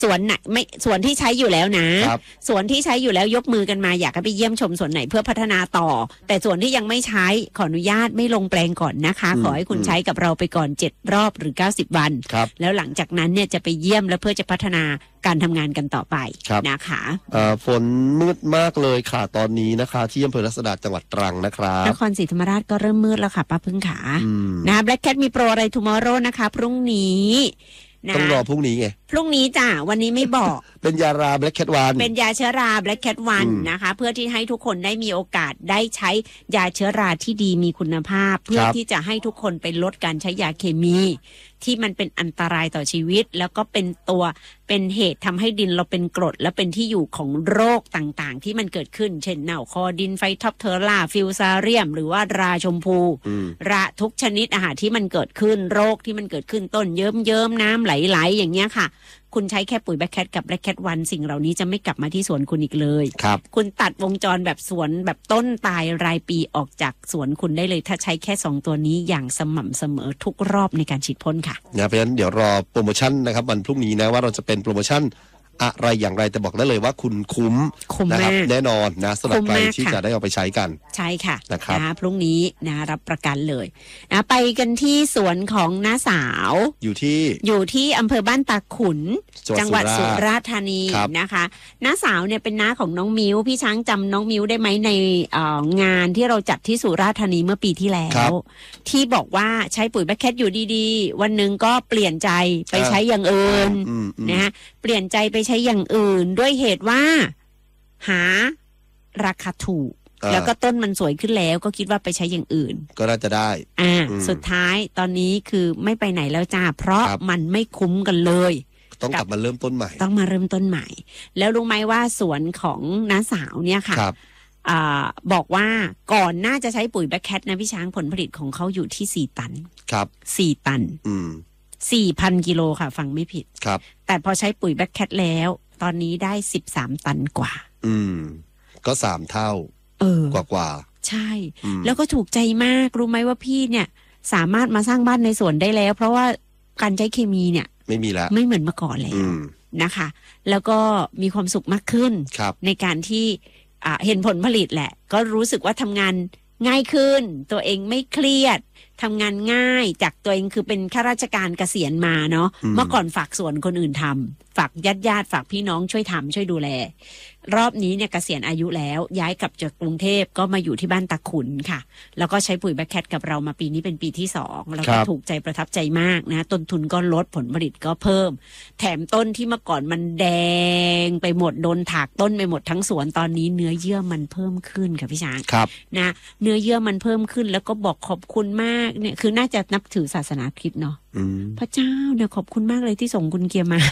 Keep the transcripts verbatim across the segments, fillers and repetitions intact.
สวนไหนไม่สวนที่ใช้อยู่แล้วนะสวนที่ใช้อยู่แล้วยกมือกันมาอยากให้ไปเยี่ยมชมสวนไหนเพื่อพัฒนาต่อแต่ส่วนที่ยังไม่ใช้ขออนุญาตไม่ลงแปลงก่อนนะคะขอให้คุณใช้กับเราไปก่อนเจ็ดรอบหรือเก้าสิบวันแล้วหลังจากนั้นเนี่ยจะไปเยี่ยมแล้วเพื่อจะพัฒนาการทำงานกันต่อไปนะคะฝนมืดมากเลยค่ะตอนนี้นะคะที่อำเภอรัศดาจังหวัดตรังนะครับนครศรีธรรมราชก็เริ่มมืดแล้วค่ะป้าพึ่งขานะ Black Cat มีโปรอะไร tomorrow นะคะพรุ่งนี้ต้องรอพรุ่งนี้ไงพรุ่งนี้จ้ะวันนี้ไม่บอกเป็นยารา Black Cat วันเป็นยาเชื้อรา Black Cat วันนะคะเพื่อที่ให้ทุกคนได้มีโอกาสได้ใช้ยาเชื้อราที่ดีมีคุณภาพเพื่อที่จะให้ทุกคนไปลดการใช้ยาเคมีที่มันเป็นอันตรายต่อชีวิตแล้วก็เป็นตัวเป็นเหตุทำให้ดินเราเป็นกรดและเป็นที่อยู่ของโรคต่างๆที่มันเกิดขึ้นเช่นเน่าคอดินไฟท็อปเทอร่าฟิวซาเรียมหรือว่าราชมพูระทุกชนิดอาหารที่มันเกิดขึ้นโรคที่มันเกิดขึ้นต้นเยิ้มเยิ้มน้ำไหลๆอย่างเงี้ยค่ะคุณใช้แค่ปุ๋ย Black Cat กับ Black Cat วันสิ่งเหล่านี้จะไม่กลับมาที่สวนคุณอีกเลยครับคุณตัดวงจรแบบสวนแบบต้นตายรายปีออกจากสวนคุณได้เลยถ้าใช้แค่สองตัวนี้อย่างสม่ำเสมอทุกรอบในการฉีดพ่นค่ะนะเพราะฉะนั้นเดี๋ยวรอโปรโมชั่นนะครับวันพรุ่งนี้นะว่าเราจะเป็นโปรโมชั่นอะไรอย่างไรแต่บอกได้เลยว่าคุณคุ้มนะครับแน่นอนนะสำหรับใครที่จะได้เอาไปใช้กันใช่ค่ะนะครับนะพรุ่งนี้นะรับประกันเลยนะไปกันที่สวนของน้าสาวอยู่ที่อยู่ที่อำเภอบ้านตาขุนจังหวัดสุราษฎร์ธานีนะคะน้าสาวเนี่ยเป็นน้าของน้องมิ้วพี่ช้างจำน้องมิ้วได้ไหมในงานที่เราจัดที่สุราษฎร์ธานีเมื่อปีที่แล้วที่บอกว่าใช้ปุ๋ย Black Cat อยู่ดีๆวันหนึ่งก็เปลี่ยนใจไปใช้อย่างอื่นนะฮะเปลี่ยนใจไปใช้อย่างอื่นด้วยเหตุว่าหาราคาถูกแล้วก็ต้นมันสวยขึ้นแล้วก็คิดว่าไปใช้อย่างอื่นก็น่าจะได้อ่าสุดท้ายตอนนี้คือไม่ไปไหนแล้วจ้าเพราะมันไม่คุ้มกันเลยต้องกลับมาเริ่มต้นใหม่ต้องมาเริ่มต้นใหม่แล้วรู้ไหมว่าสวนของน้าสาวเนี่ยค่ะอ่าบอกว่าก่อนน่าจะใช้ปุ๋ย Black Cat นะพี่ช้างผลผลิตของเขาอยู่ที่สี่ตันครับสี่ตันอืมสี่พันกิโลค่ะฟังไม่ผิดครับแต่พอใช้ปุ๋ย Black Cat แล้วตอนนี้ได้สิบสามตันกว่าอืมก็สามเท่าเออกว่ากว่าใช่แล้วก็ถูกใจมากรู้ไหมว่าพี่เนี่ยสามารถมาสร้างบ้านในสวนได้แล้วเพราะว่าการใช้เคมีเนี่ยไม่มีแล้วไม่เหมือนเมื่อก่อนแล้วนะคะแล้วก็มีความสุขมากขึ้นในการที่อ่าเห็นผลผลิตแหละก็รู้สึกว่าทำงานง่ายขึ้นตัวเองไม่เครียดทำงานง่ายจากตัวเองคือเป็นข้าราชการเกษียณมาเนาะเมื่อก่อนฝากสวนคนอื่นทำฝากญาติญาติฝากพี่น้องช่วยทำช่วยดูแลรอบนี้เนี่ยเกษียณอายุแล้วย้ายกลับจากกรุงเทพก็มาอยู่ที่บ้านตาขุนค่ะแล้วก็ใช้ปุ๋ย Black Cat กับเรามาปีนี้เป็นปีที่สองแล้วก็ถูกใจประทับใจมากนะต้นทุนก็ลดผลผลิตก็เพิ่มแถมต้นที่เมื่อก่อนมันแดงไปหมดโดนถากต้นไปหมดทั้งสวนตอนนี้เนื้อเยื่อมันเพิ่มขึ้นค่ะพี่ช้างนะเนื้อเยื่อมันเพิ่มขึ้นแล้วก็บอกขอบคุณมากเนี่ยคือน่าจะนับถือศาสนาคริสต์เนาะพระเจ้าเนี่ยขอบคุณมากเลยที่ส่งคุณเกียร์มา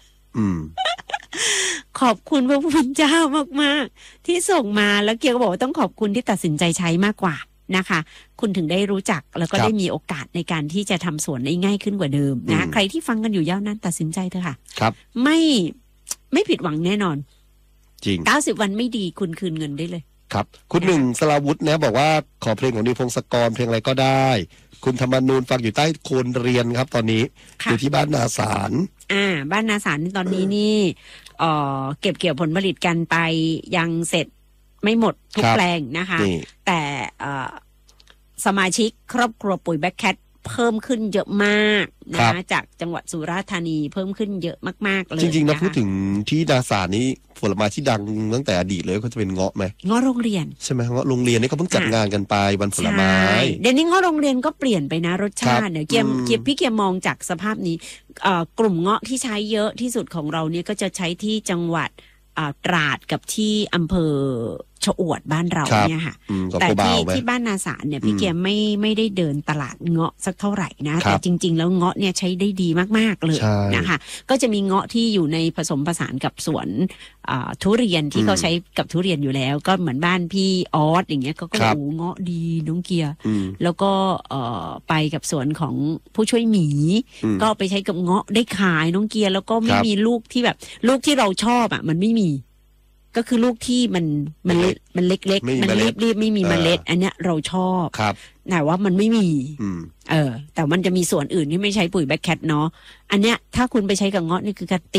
ขอบคุณพระผู้เป็นเจ้ามากๆที่ส่งมาแล้วเกียร์ก็บอกว่าต้องขอบคุณที่ตัดสินใจใช้มากกว่านะคะคุณถึงได้รู้จักแล้วก็ได้มีโอกาสในการที่จะทำสวนได้ง่ายขึ้นกว่าเดิมนะใครที่ฟังกันอยู่ยาวนั้นตัดสินใจเถอะค่ะครับไม่ไม่ผิดหวังแน่นอนจริงเก้าสิบวันไม่ดีคุณคืนเงินได้เลยครับคุณหนึ่งสราวุธนะบอกว่าขอเพลงของนิวพงศกรเพลงอะไรก็ได้คุณธรรมนูนฟังอยู่ใต้โคนเรียนครับตอนนี้อยู่ที่บ้านนาสารอ่าบ้านนาสารตอนนี้นี่เอ่อเก็บเกี่ยวผลผลิตกันไปยังเสร็จไม่หมดทุกแปลงนะคะแต่เอ่อสมาชิกครอบครัวปุ๋ย Black Cat เพิ่มขึ้นเยอะมากนะจากจังหวัดสุราษฎร์ธานีเพิ่มขึ้นเยอะมากๆเลยจริงๆนะพูดถึงที่นาสารนี้ผลไม้ที่ดังตั้งแต่อดีตเลยก็จะเป็นเงาะไหมเงาะโรงเรียนใช่ไหมเงาะโรงเรียนนี่เขาเพิ่งจัดงานกันไปวันผลไม้เดี๋ยวนี้เงาะโรงเรียนก็เปลี่ยนไปนะรสชาติเนี่ยเกียมเกียมพี่เกียมมองจากสภาพนี้กลุ่มเงาะที่ใช้เยอะที่สุดของเราเนี่ยก็จะใช้ที่จังหวัดตราดกับที่อำเภอชะอวดบ้านเราเนี่ยค่ะแต่ที่ที่บ้านนาสารเนี่ยพี่เกียมไม่ไม่ได้เดินตลาดเงาะสักเท่าไหร่นะแต่จริงๆแล้วเงาะเนี่ยใช้ได้ดีมากๆเลยนะคะก็จะมีเงาะที่อยู่ในผสมผสานกับสวนทุเรียนที่เขาใช้กับทุเรียนอยู่แล้วก็เหมือนบ้านพี่ออสอย่างเงี้ยก็ก็โอ้เงาะดีน้องเกียร์แล้วก็ไปกับสวนของผู้ช่วยหมีก็ไปใช้กับเงาะได้ขายน้องเกียร์แล้วก็ไม่มีลูกที่แบบลูกที่เราชอบอ่ะมันไม่มีก็คือลูกที่มันมันมันเล็กๆมันรีบๆไม่มีเมล็ดอันเนี้ยเราชอบแต่ว่ามันไม่มีเออแต่มันจะมีส่วนอื่นที่ไม่ใช้ปุ๋ย Black Cat เนาะอันเนี้ยถ้าคุณไปใช้กับเงาะนี่คือการติด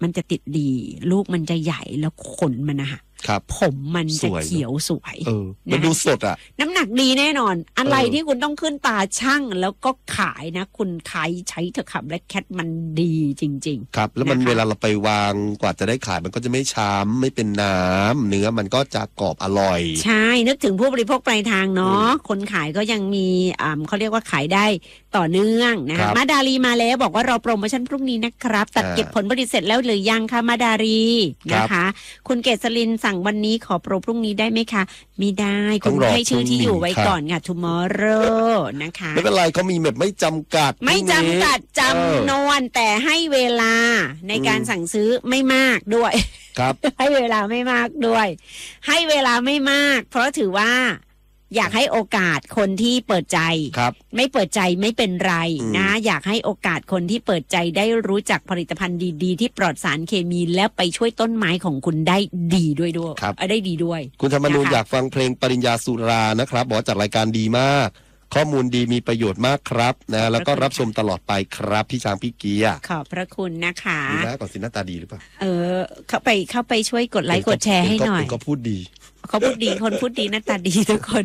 มันจะติดดีลูกมันจะใหญ่แล้วขนมันนะคะครับผมมันจะเขียวสวยเออมันดูสดอ่ะน้ำหนักดีแน่นอนอะไรที่คุณต้องขึ้นตาช่างแล้วก็ขายนะคุณขายใช้เถอะค่ะแบล็คแคทมันดีจริงๆครับแล้วมันเวลาเราไปวางกว่าจะได้ขายมันก็จะไม่ช้ำไม่เป็นน้ำเนื้อมันก็จะกรอบอร่อยใช่นึกถึงผู้บริโภคปลายทางเนาะคนขายก็ยังมีอ่าเขาเรียกว่าขายได้ต่อเนื่องนะคะมาดาลีมาแล้วบอกว่ารอโปรโมชั่นพรุ่งนี้นะครับตัดเก็บผลผลิตเสร็จแล้วหรือยังคะมาดาลีนะคะคุณเกษรินสั่งวันนี้ขอโปรพรุ่งนี้ได้ไหมคะไม่ได้คุณให้ชื่อที่อยู่ไว้ก่อนค่ะ tomorrow นะคะไม่เป็นไรเขามีแบบไม่จำกัดไม่จำกัดจำนวนแต่ให้เวลาในการสั่งซื้อไม่มากด้วยครับให้เวลาไม่มากด้วยให้เวลาไม่มากเพราะถือว่าอยากให้โอกาสคนที่เปิดใจไม่เปิดใจไม่เป็นไรนะอยากให้โอกาสคนที่เปิดใจได้รู้จักผลิตภัณฑ์ดีๆที่ปลอดสารเคมีแล้วไปช่วยต้นไม้ของคุณได้ดีด้วยด้วยได้ดีด้วยคุณธรรมนูญอยากฟังเพลงปริญญาสุรานะครับบอกจัดรายการดีมากข้อมูลดีมีประโยชน์มากครับนะแล้วก็รับชมตลอดไปครับพี่ช้างพี่เกียร์ขอบพระคุณนะคะดูนะก่อนสิหน้าตาดีหรือเปล่าเออเข้าไปเข้าไปช่วยกดไลค์กดแชร์ให้หน่อยก็พูดดีเขาพูดดีคนพูดดีหน้าตาดีทุกคน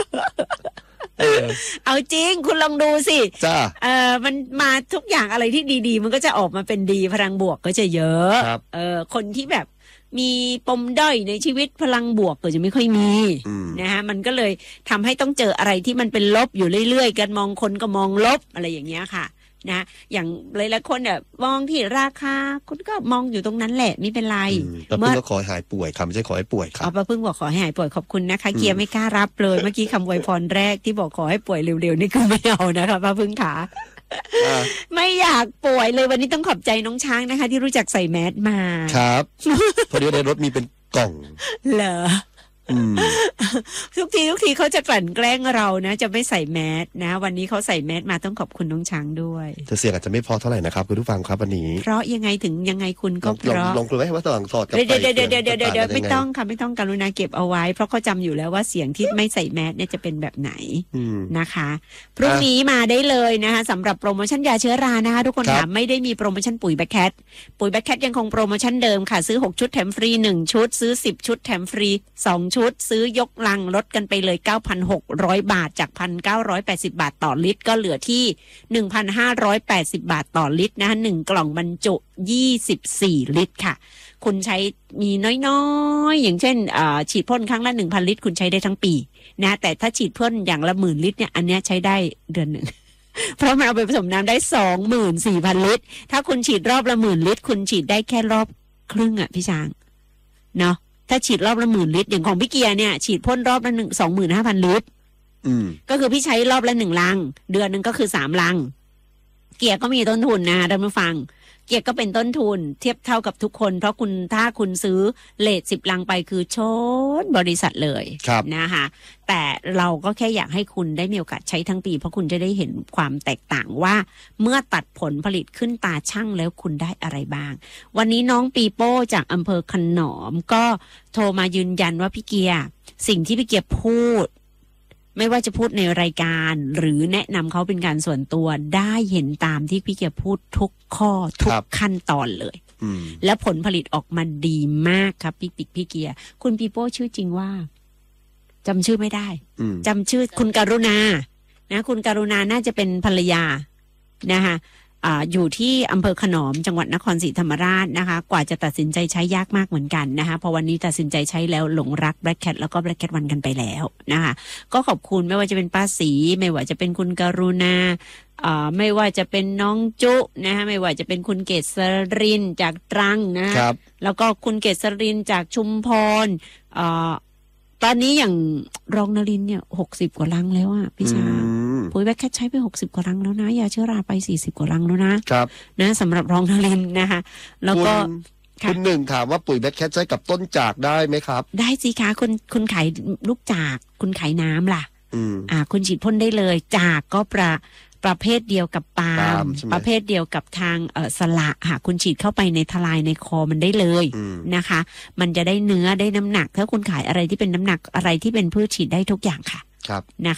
เอาจริงคุณลองดูสิจ้าเออมันมาทุกอย่างอะไรที่ดีๆมันก็จะออกมาเป็นดีพลังบวกก็จะเยอะเออคนที่แบบมีปมด้อยในชีวิตพลังบวกก็จะไม่ค่อยมีนะฮะมันก็เลยทำให้ต้องเจออะไรที่มันเป็นลบอยู่เรื่อยๆกันมองคนก็มองลบอะไรอย่างเงี้ยค่ะนะอย่างหลายๆคนเนี่ยมองที่ราคาคุณก็มองอยู่ตรงนั้นแหละไม่เป็นไรป้าพึ่งก็ขอหายป่วยค่ะไม่ใช่ขอให้ป่วยครับอ๋อป้าพึ่งบอกขอให้หายป่วยขอบคุณนะคะเกียร์ไม่กล้ารับเลยเมื่อกี้คำอวยพรแรกที่บอกขอให้ป่วยเร็วๆนี่คือไม่เอานะคะป้าพึ่งขาไม่อยากป่วยเลยวันนี้ต้องขอบใจน้องช้างนะคะที่รู้จักใส่แมสมาครับพอดีในรถมีเป็นกล่องเหรอทุกทีทุกทีเขาจะกลั่นแกล้งเรานะจะไม่ใส่แมสนะวันนี้เขาใส่แมสมาต้องขอบคุณน้องช้างด้วยแต่เสียงอาจจะไม่พอเท่าไหร่นะครับคุณผู้ฟังครับวันนี้เพราะยังไงถึงยังไงคุณก็เพราะลองคุยไหมว่าต้องถอดกับเดี๋ยวเดี๋ยวเดี๋ยวเดี๋ยวเดี๋ยวไม่ต้องค่ะไม่ต้องกรุณาเก็บเอาไว้เพราะเขาจำอยู่แล้วว่าเสียงที่ไม่ใส่แมสเนี่ยจะเป็นแบบไหนนะคะพรุ่งนี้มาได้เลยนะคะสำหรับโปรโมชั่นยาเชื้อรานะคะทุกคนถามไม่ได้มีโปรโมชั่นปุ๋ยแบคแคทปุ๋ยแบคแคทยังคงโปรโมชั่นเดิมค่ะซื้อหกชุดแถมฟรีหนึ่งชุดซื้อสิบชุดแถมฟรีสองชุดซื้อยกลังลดกันไปเลย เก้าพันหกร้อย บาทจาก หนึ่งพันเก้าร้อยแปดสิบ บาทต่อลิตรก็เหลือที่ หนึ่งพันห้าร้อยแปดสิบ บาทต่อลิตรนะคะหนึ่งกล่องบรรจุยี่สิบสี่ลิตรค่ะคุณใช้มีน้อยๆอย่างเช่นฉีดพ่นครั้งละ หนึ่งพัน ลิตรคุณใช้ได้ทั้งปีนะแต่ถ้าฉีดพ่นอย่างละหมื่นลิตรเนี่ยอันเนี้ยใช้ได้เดือนหนึ่งเพราะมันเอาไปผสมน้ำได้ สองหมื่นสี่พัน ลิตรถ้าคุณฉีดรอบละหมื่นลิตรคุณฉีดได้แค่รอบครึ่งอ่ะพี่ช้างเนาะถ้าฉีดรอบละหมื่นลิตรอย่างของพี่เกียร์เนี่ยฉีดพ่นรอบละหนึ่งสองหมื่นห้าพันลิตรก็คือพี่ใช้รอบละหนึ่งลังเดือนหนึ่งก็คือสามลังเกียร์ก็มีต้นทุนนะท่านผู้ฟังเกียร์ก็เป็นต้นทุนเทียบเท่ากับทุกคนเพราะคุณถ้าคุณซื้อเลทสิบลังไปคือชนบริษัทเลยนะคะแต่เราก็แค่อยากให้คุณได้มีโอกาสใช้ทั้งปีเพราะคุณจะได้เห็นความแตกต่างว่าเมื่อตัดผลผลิตขึ้นตาช่างแล้วคุณได้อะไรบ้างวันนี้น้องปีโป้จากอำเภอขนอมก็โทรมายืนยันว่าพี่เกียร์สิ่งที่พี่เกียร์พูดไม่ว่าจะพูดในรายการหรือแนะนำเขาเป็นการส่วนตัวได้เห็นตามที่พี่เกียร์พูดทุกข้อทุกขั้นตอนเลยและผลผลิตออกมาดีมากครับพี่ปิ๊กพี่เกียร์คุณปีโป้ชื่อจริงว่าจำชื่อไม่ได้จำชื่อคุณกรุณานะคุณกรุณาน่าจะเป็นภรรยานะคะอ่าอยู่ที่อำเภอขนอมจังหวัดนครศรีธรรมราชนะคะกว่าจะตัดสินใจใช้ยากมากเหมือนกันนะคะพอวันนี้ตัดสินใจใช้แล้วหลงรักแบล็คแคทแล้วก็แบล็คแคทวันกันไปแล้วนะคะก็ขอบคุณไม่ว่าจะเป็นป้าศรีไม่ว่าจะเป็นคุณกรุณาอ่าไม่ว่าจะเป็นน้องจุนะคะไม่ว่าจะเป็นคุณเกษรินจากตรังนะครับแล้วก็คุณเกษรินจากชุมพรอ่าตอนนี้อย่างรองนรินเนี่ยหกสิบกว่าลังแล้วอ่ะพี่ชาปุ๋ยแบคแคทใช้ไปหกสิบกว่าลังแล้วนะยาเชื้อราไปสี่สิบกว่าลังแล้วนะครับนะสำหรับรองนรินนะคะแล้วก็คุณหนึ่งถามว่าปุ๋ยแบคแคทใช้กับต้นจากได้ไหมครับได้สิคะคุณคุณขายลูกจากคุณขายน้ำล่ะอ่าคุณฉีดพ่นได้เลยจากก็ประประเภทเดียวกับปาล์มประเภทเดียวกับทางเอ่อสละค่ะคุณฉีดเข้าไปในทลายในคอมันได้เลยนะคะมันจะได้เนื้อได้น้ำหนักถ้าคุณขายอะไรที่เป็นน้ำหนักอะไรที่เป็นพืชฉีดได้ทุกอย่างค่ะครับนะคะ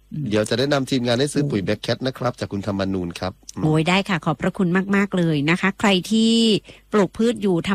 เดี๋ยวจะแนะนำทีมงานให้ซื้อปุ๋ยแบ็คแคทนะครับจากคุณธรรมนูนครับโอ้ยได้ค่ะขอบพระคุณมากๆเลยนะคะใครที่ปลูกพืชอยู่ทำ